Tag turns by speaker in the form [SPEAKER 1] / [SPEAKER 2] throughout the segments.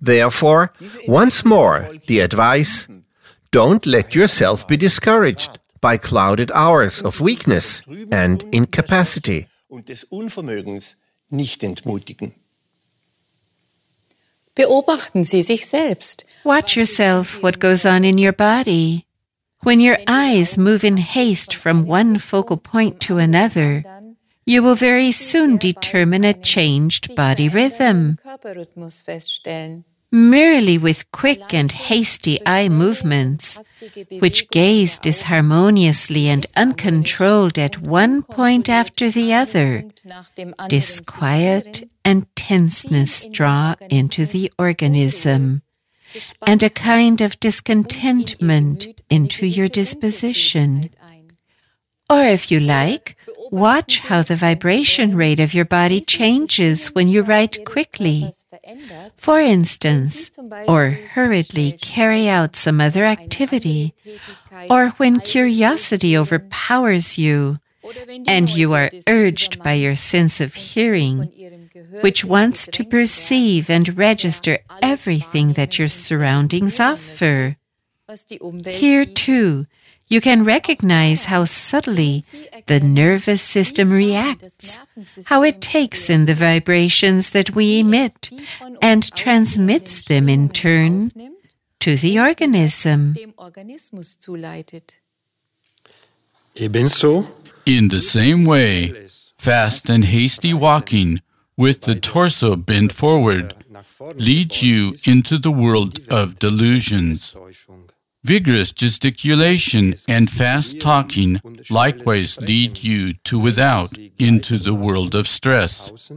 [SPEAKER 1] Therefore, once more, the advice: don't let yourself be discouraged by clouded hours of weakness and incapacity.
[SPEAKER 2] Beobachten Sie sich selbst.
[SPEAKER 3] Watch yourself what goes on in your body. When your eyes move in haste from one focal point to another, you will very soon determine a changed body rhythm. Merely with quick and hasty eye movements, which gaze disharmoniously and uncontrolled at one point after the other, disquiet and tenseness draw into the organism, and a kind of discontentment into your disposition. Or if you like, watch how the vibration rate of your body changes when you write quickly, for instance, or hurriedly carry out some other activity, or when curiosity overpowers you, and you are urged by your sense of hearing, which wants to perceive and register everything that your surroundings offer. Here, too, you can recognize how subtly the nervous system reacts, how it takes in the vibrations that we emit and transmits them in turn to the organism.
[SPEAKER 4] In the same way, fast and hasty walking with the torso bent forward leads you into the world of delusions. Vigorous gesticulation and fast talking likewise lead you to without into the world of stress.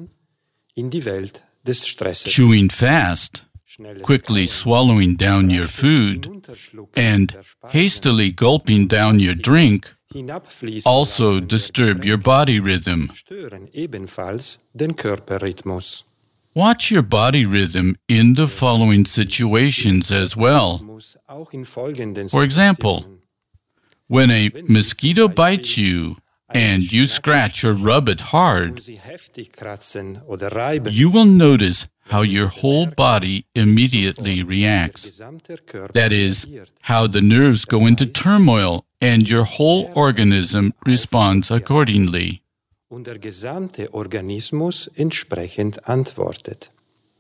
[SPEAKER 4] Chewing fast, quickly swallowing down your food, and hastily gulping down your drink also disturb your body rhythm. Watch your body rhythm in the following situations as well. For example, when a mosquito bites you and you scratch or rub it hard, you will notice how your whole body immediately reacts. That is, how the nerves go into turmoil and your whole organism responds accordingly.
[SPEAKER 5] Und der gesamte Organismus entsprechend antwortet.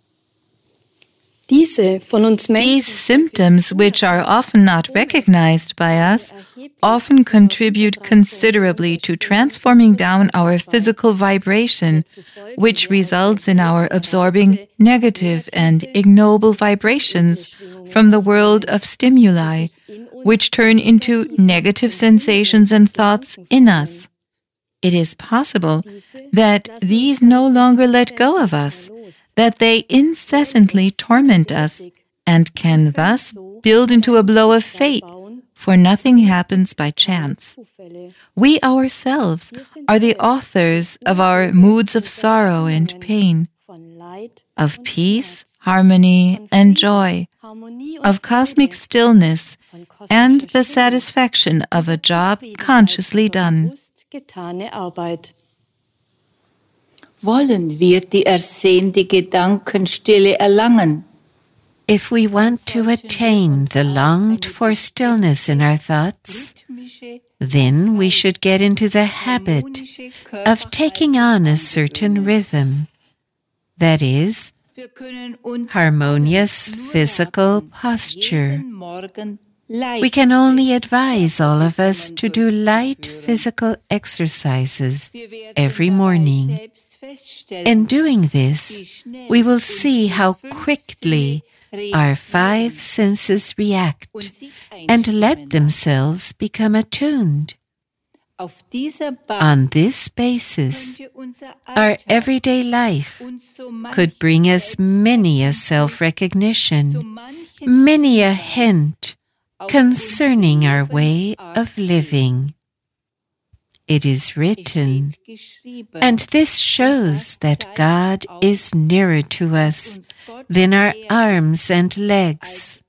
[SPEAKER 6] These symptoms, which are often not recognized by us, often contribute considerably to transforming down our physical vibration, which results in our absorbing negative and ignoble vibrations from the world of stimuli, which turn into negative sensations and thoughts in us. It is possible that these no longer let go of us, that they incessantly torment us, and can thus build into a blow of fate, for nothing happens by chance. We ourselves are the authors of our moods of sorrow and pain, of peace, harmony, and joy, of cosmic stillness, and the satisfaction of a job consciously done.
[SPEAKER 7] Getane Arbeit. Wollen wir die ersehnte Gedankenstille erlangen?
[SPEAKER 3] If we want to attain the longed-for stillness in our thoughts, then we should get into the habit of taking on a certain rhythm, that is, harmonious physical posture. We can only advise all of us to do light physical exercises every morning. In doing this, we will see how quickly our five senses react and let themselves become attuned. On this basis, our everyday life could bring us many a self-recognition, many a hint concerning our way of living. It is written, and this shows that God is nearer to us than our arms and legs.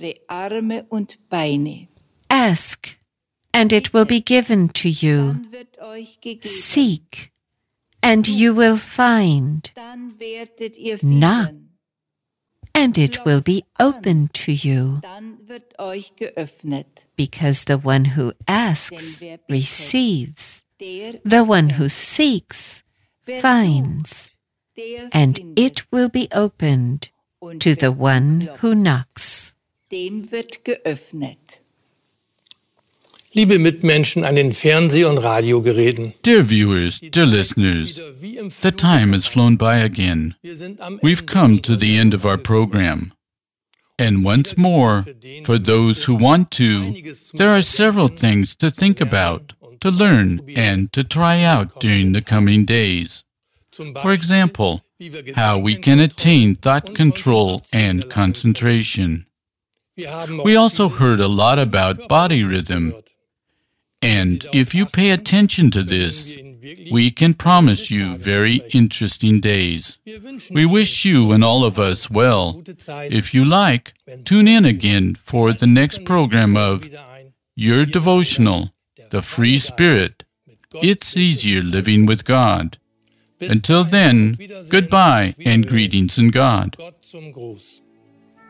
[SPEAKER 3] Ask, and it will be given to you. Seek, and you will find. Knock, and it will be open to you.
[SPEAKER 7] dann wird euch geöffnet.
[SPEAKER 3] Because the one who asks receives,
[SPEAKER 7] Der,
[SPEAKER 3] the one who seeks finds,
[SPEAKER 7] der
[SPEAKER 3] and
[SPEAKER 7] findet,
[SPEAKER 3] it will be opened
[SPEAKER 7] und
[SPEAKER 3] to the
[SPEAKER 7] wer
[SPEAKER 3] one
[SPEAKER 7] klopft,
[SPEAKER 3] who knocks.
[SPEAKER 7] dem wird geöffnet.
[SPEAKER 8] Liebe Mitmenschen an den Fernseh- und Radiogeräten.
[SPEAKER 4] Dear viewers, dear listeners, the time has flown by again. We've come to the end of our program. And once more, for those who want to, there are several things to think about, to learn, and to try out during the coming days. For example, how we can attain thought control and concentration. We also heard a lot about body rhythm. And if you pay attention to this, we can promise you very interesting days. We wish you and all of us well. If you like, tune in again for the next program of Your Devotional, The Free Spirit. It's easier living with God. Until then, goodbye and greetings in God.
[SPEAKER 8] Gott zum Gruß.